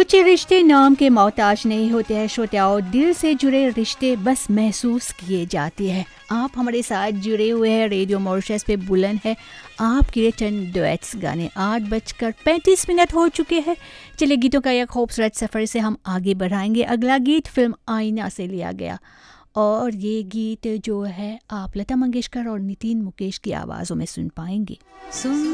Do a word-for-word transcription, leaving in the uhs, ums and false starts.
सच्चे रिश्ते नाम के मोहताज नहीं होते हैं श्रोताओं, दिल से जुड़े रिश्ते बस महसूस किए जाते हैं। आप हमारे साथ जुड़े हुए हैं, रेडियो मॉरिशस पे बुलंद है आपके लिए चंद डुएट्स गाने। आठ बजकर पैंतीस मिनट हो चुके हैं। चलिए गीतों का एक खूबसूरत सफ़र से हम आगे बढ़ाएंगे। अगला गीत फिल्म आईना से लिया गया और ये गीत जो है आप लता मंगेशकर और नितिन मुकेश की आवाज़ों में सुन पाएंगे। सुन